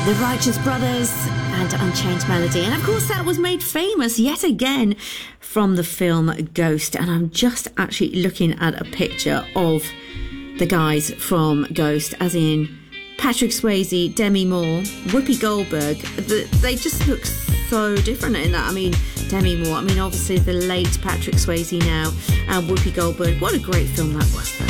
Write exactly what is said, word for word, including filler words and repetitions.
The Righteous Brothers and Unchained Melody. And of course that was made famous yet again from the film Ghost. And I'm just actually looking at a picture of the guys from Ghost, as in Patrick Swayze, Demi Moore, Whoopi Goldberg. They just look so different in that. I mean, Demi Moore, I mean, obviously the late Patrick Swayze now, and Whoopi Goldberg. What a great film that was, though.